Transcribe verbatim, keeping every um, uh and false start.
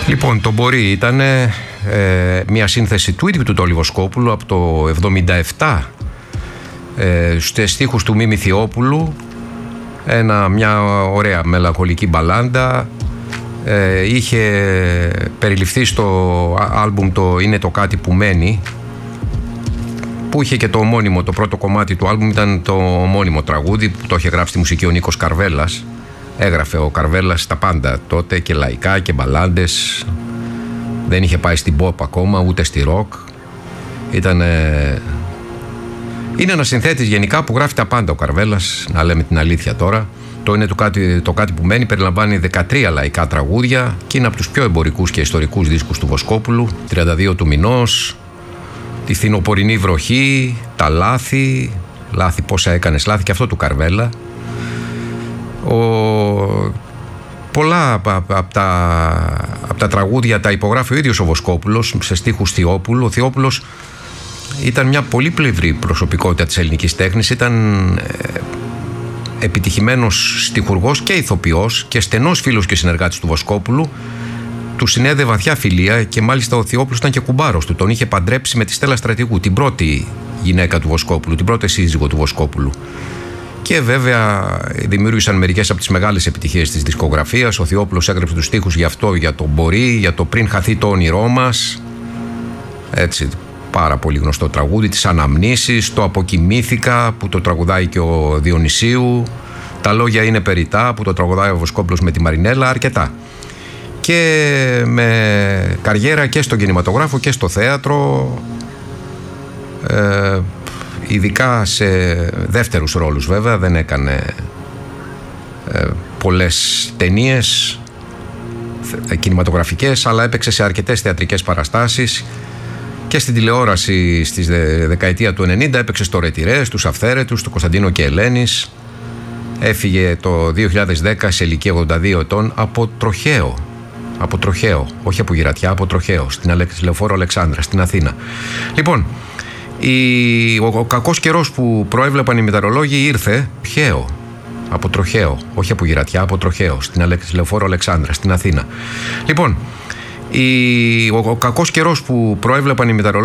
Λοιπόν, το «Μπορεί» ήταν ε, μια σύνθεση του ίδιου του Τόλι Βοσκόπουλου από το εβδομήντα επτά, ε, στους στίχους του Μίμη Θειόπουλου, ένα, μια ωραία μελαγχολική μπαλάντα. ε, είχε περιληφθεί στο άλμπουμ το «Είναι το κάτι που μένει», που είχε και το ομώνυμο, το πρώτο κομμάτι του άλμπουμ ήταν το ομώνυμο τραγούδι που το είχε γράψει στη μουσική ο Νίκος Καρβέλας. Έγραφε ο Καρβέλας τα πάντα τότε, και λαϊκά και μπαλάντες. Δεν είχε πάει στην pop ακόμα, ούτε στη rock. Ήτανε... Είναι ένας συνθέτης γενικά που γράφει τα πάντα ο Καρβέλας, να λέμε την αλήθεια τώρα. Το «Είναι το κάτι, το κάτι που μένει» περιλαμβάνει δεκατρία λαϊκά τραγούδια και είναι από τους πιο εμπορικούς και ιστορικούς δίσκους του Βοσκόπουλου. τριάντα δύο του μηνός, «Τη φθινοπορεινή βροχή», «Τα λάθη», «Λάθη πόσα έκανες λάθη», και αυτό του Καρβέλα. Ο... Πολλά από τα, από τα τραγούδια τα υπογράφει ο ίδιος ο Βοσκόπουλος σε στίχους Θειόπουλου. Ο Θειόπουλος ήταν μια πολύπλευρη προσωπικότητα της ελληνικής τέχνης. Ήταν ε, επιτυχημένος στιχουργός και ηθοποιός και στενός φίλος και συνεργάτης του Βοσκόπουλου. Του συνέδε βαθιά φιλία και μάλιστα ο Θειόπουλος ήταν και κουμπάρος του. Τον είχε παντρέψει με τη Στέλλα Στρατηγού, την πρώτη γυναίκα του Βοσκόπουλου, την πρώτη σύζυγο του Βοσκόπουλου. Και βέβαια δημιούργησαν μερικές από τις μεγάλες επιτυχίες της δισκογραφίας. Ο Θειόπουλος έγραψε τους στίχους για αυτό, για το «Μπορεί», για το «Πριν χαθεί το όνειρό μας». Έτσι, πάρα πολύ γνωστό τραγούδι. Τις «Αναμνήσεις», το «Αποκοιμήθηκα» που το τραγουδάει και ο Διονυσίου. «Τα λόγια είναι περιτά» που το τραγουδάει ο Βοσκόπουλος με τη Μαρινέλα. Αρκετά. Και με καριέρα και στον κινηματογράφο και στο θέατρο. Ε, ειδικά σε δεύτερους ρόλους βέβαια, δεν έκανε ε, πολλές ταινίες ε, κινηματογραφικές, αλλά έπαιξε σε αρκετές θεατρικές παραστάσεις και στην τηλεόραση στη δε, δεκαετία του ενενήντα έπαιξε στο «Ρετυρέ», στους «Αυθαίρετους», του Κωνσταντίνο και Ελένης. Έφυγε το δύο χιλιάδες δέκα σε ηλικία ογδόντα δύο ετών από τροχαίο, από τροχαίο, όχι από γυρατιά, από τροχαίο, στην Λεωφόρο Αλεξάνδρα, στην Αθήνα. Λοιπόν, Η, ο, ο κακός καιρός που προέβλεπαν οι μετεωρολόγοι ήρθε πιαίο, από τροχαίο, όχι από γυρατιά, από τροχαίο, στην Λεωφόρο Αλεξάνδρα, στην Αθήνα. Λοιπόν, η, ο, ο κακός καιρός που προέβλεπαν οι μετεωρολόγοι